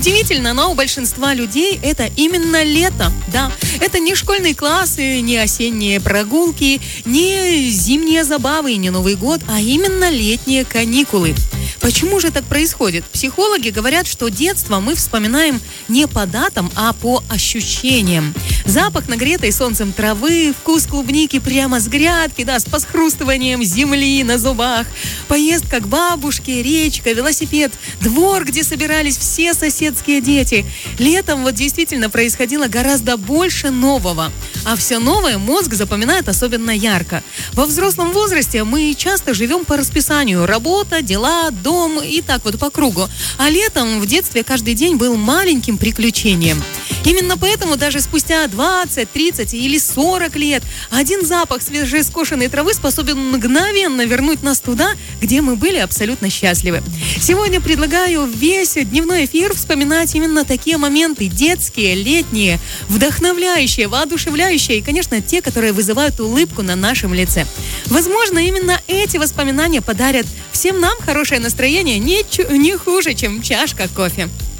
Удивительно, но у большинства людей это именно лето. Да, это не школьные классы, не осенние прогулки, не зимние забавы и не Новый год, а именно летние каникулы. Почему же так происходит? Психологи говорят, что детство мы вспоминаем не по датам, а по ощущениям. Запах нагретой солнцем травы, вкус клубники прямо с грядки, да, с посхрустыванием земли на зубах, поездка к бабушке, речка, велосипед, двор, где собирались все соседские дети. Летом вот действительно происходило гораздо больше нового. А все новое мозг запоминает особенно ярко. Во взрослом возрасте мы часто живем по расписанию. Работа, дела, дом и так вот по кругу. А летом в детстве каждый день был маленьким приключением. Именно поэтому даже спустя 20, 30 или 40 лет один запах свежескошенной травы способен мгновенно вернуть нас туда, где мы были абсолютно счастливы. Сегодня предлагаю весь дневной эфир вспоминать именно такие моменты: детские, летние, вдохновляющие, воодушевляющие и, конечно, те, которые вызывают улыбку на нашем лице. Возможно, именно эти воспоминания подарят всем нам хорошее настроение не хуже, чем чашка кофе.